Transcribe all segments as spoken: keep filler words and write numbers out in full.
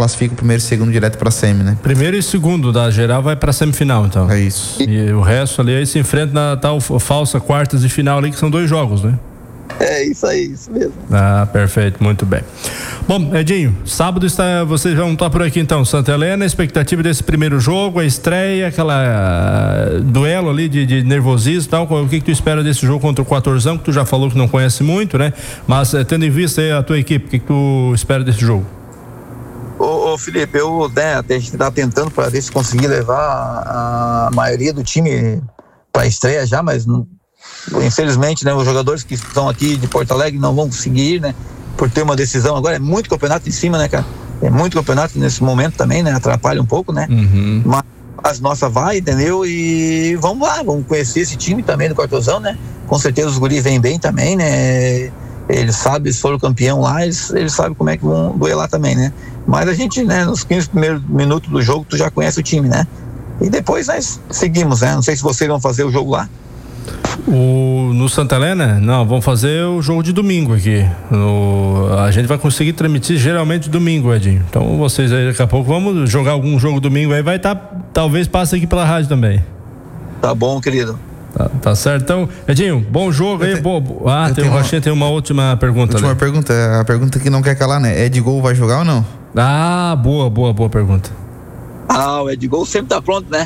classifica o primeiro e segundo direto pra semi, né? Primeiro e segundo da geral vai pra semifinal, então. É isso. E o resto ali aí se enfrenta na tal falsa quartas de final ali, que são dois jogos, né? É isso aí, isso mesmo. Ah, perfeito, muito bem. Bom, Edinho, sábado está, vocês vão estar por aqui então, Santa Helena, expectativa desse primeiro jogo, a estreia, aquela uh, duelo ali de, de nervosismo e tal, o que que tu espera desse jogo contra o Quatorzão, que tu já falou que não conhece muito, né? Mas uh, tendo em vista aí a tua equipe, o que que tu espera desse jogo? Ô, ô Felipe, eu, né, a gente tá tentando para ver se conseguir levar a, a maioria do time para a estreia já, mas não, infelizmente, né, os jogadores que estão aqui de Porto Alegre não vão conseguir ir, né, por ter uma decisão. Agora é muito campeonato em cima, né, cara? É muito campeonato nesse momento também, né? Atrapalha um pouco, né? Uhum. Mas as nossas vai, entendeu? E vamos lá, vamos conhecer esse time também do Quartozão, né? Com certeza os guris vêm bem também, né? Eles sabem, eles foram campeão lá, eles, eles sabem como é que vão duelar também, né? Mas a gente, né, nos quinze primeiros minutos do jogo, tu já conhece o time, né? E depois nós seguimos, né? Não sei se vocês vão fazer o jogo lá. O, no Santa Helena, não, vamos fazer o jogo de domingo aqui. No, a gente vai conseguir transmitir geralmente domingo, Edinho. Então vocês aí daqui a pouco vamos jogar algum jogo domingo aí, vai estar, tá, talvez passe aqui pela rádio também. Tá bom, querido. Tá, tá certo. Então, Edinho, bom jogo aí. Te, bo, ah, tem o Rochinha, tem uma última pergunta. Última ali. pergunta, a pergunta que não quer calar, né? Edgol vai jogar ou não? Ah, boa, boa, boa pergunta. Ah, o Edgol sempre tá pronto, né?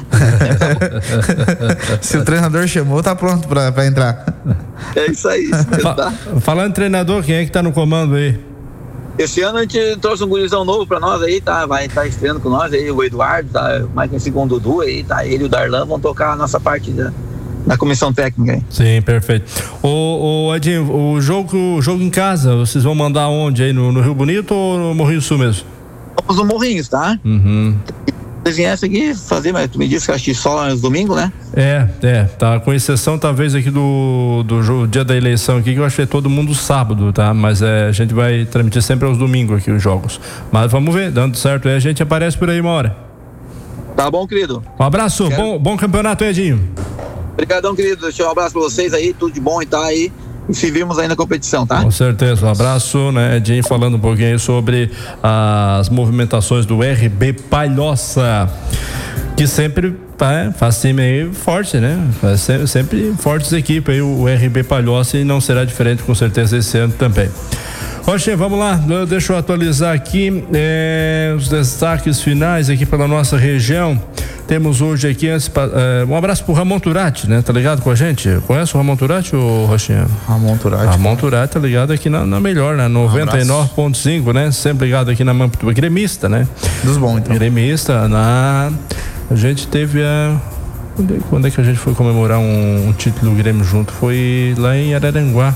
Se o treinador chamou, tá pronto pra, pra entrar. É isso aí. Fa- Tá. Falando em treinador, quem é que tá no comando aí? Esse ano a gente trouxe um gurizão novo pra nós aí, tá? Vai estar tá estreando com nós aí, o Eduardo, tá? Mais conhecido com o Dudu aí, tá? Ele e o Darlan vão tocar a nossa parte da, da comissão técnica aí. Sim, perfeito. Ô, ô Edinho, o jogo, o jogo em casa, vocês vão mandar onde aí? No, no Rio Bonito ou no Morrinho Sul mesmo? Vamos no Morrinhos, tá? Uhum. Vocês viessem aqui fazer, mas tu me disse que acho que só nos domingos, né? É, é, tá, com exceção talvez aqui do, do jogo, dia da eleição aqui, que eu acho que é todo mundo sábado, tá? Mas é, a gente vai transmitir sempre aos domingos aqui os jogos. Mas vamos ver, dando certo aí, a gente aparece por aí uma hora. Tá bom, querido? Um abraço, Quero... bom, bom campeonato, Edinho. Obrigadão, querido. Deixa eu um abraço pra vocês aí, tudo de bom e tá aí. E se vimos aí na competição, tá? Com certeza, um abraço, né, Edinho, falando um pouquinho aí sobre as movimentações do R B Palhoça, que sempre é, faz time aí forte, né? Faz sempre, sempre fortes equipes aí, o R B Palhoça, e não será diferente com certeza esse ano também. Rocha, vamos lá, deixa eu atualizar aqui é, os destaques finais aqui pela nossa região. Temos hoje aqui, é, um abraço pro Ramon Turati, né? Tá ligado com a gente? Conhece o Ramon Turati, ô Rochinha? Ramon Turati. Ramon Turati tá ligado aqui na, na melhor, né? noventa e nove ponto cinco, né? Sempre ligado aqui na Mampituba. Gremista, né? Dos bons, então. Gremista, na... A gente teve a... Quando é que a gente foi comemorar um, um título do Grêmio junto? Foi lá em Araranguá.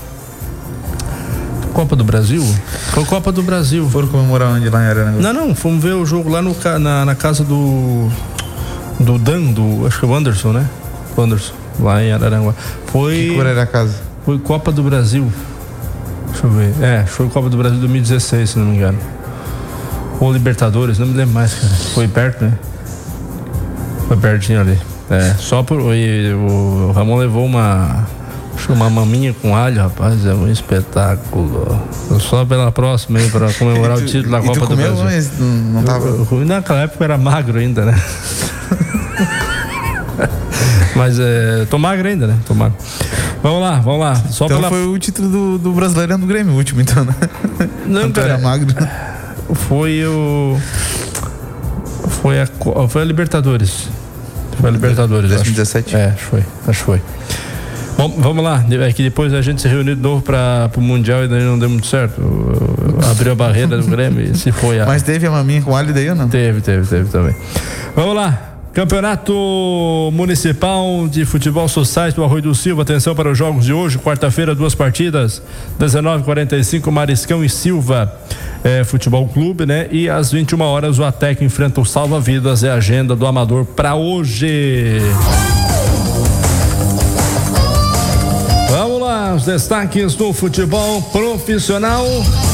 Copa do Brasil? Foi Copa do Brasil. Foram comemorar onde lá em Araranguá? Não, não, fomos ver o jogo lá no, na, na casa do do Dan, do, acho que é o Anderson, né? O Anderson, lá em Araranguá. Foi... Que cor era a casa? Foi Copa do Brasil. Deixa eu ver. É, foi Copa do Brasil dois mil e dezesseis, se não me engano. Ou Libertadores, não me lembro mais, cara. Foi perto, né? Foi pertinho ali. É, só por... E, o Ramon levou uma... Uma maminha com alho, rapaz, é um espetáculo. Só pela próxima aí, pra comemorar tu, o título da Copa do comeu, Brasil. Mas não, não tava... Eu, eu, naquela época eu era magro ainda, né? Mas é, tô magro ainda, né? Tô magro. Vamos lá, vamos lá. Só então pela... foi o título do, do Brasileirão do Grêmio, o último, então, né? Não, cara, era magro. Foi o... Foi a, foi a Libertadores. Foi a Libertadores, dois mil e dezessete? Acho. É, acho que foi, acho que foi. Bom, vamos lá, é que depois a gente se reuniu de novo para o Mundial e daí não deu muito certo. Abriu a barreira do Grêmio e se foi a... Mas teve a maminha com alho daí ou não? Teve, teve, teve também. Vamos lá. Campeonato Municipal de Futebol Society do Arroio do Silva. Atenção para os jogos de hoje, quarta-feira, duas partidas, dezenove e quarenta e cinco, Mariscão e Silva é, Futebol Clube, né? E às vinte e uma horas o Atec enfrenta o Salva Vidas, é a agenda do Amador para hoje. Vamos lá, os destaques do futebol profissional.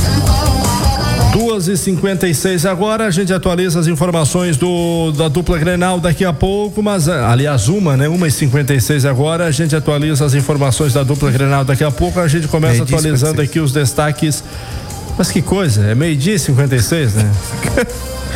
duas e cinquenta e seis agora, a gente atualiza as informações do, da dupla Grenal daqui a pouco, mas aliás uma, né? uma e cinquenta e seis agora, a gente atualiza as informações da dupla Grenal daqui a pouco, a gente começa atualizando aqui os destaques. Mas que coisa, é meio-dia e cinquenta e seis, né?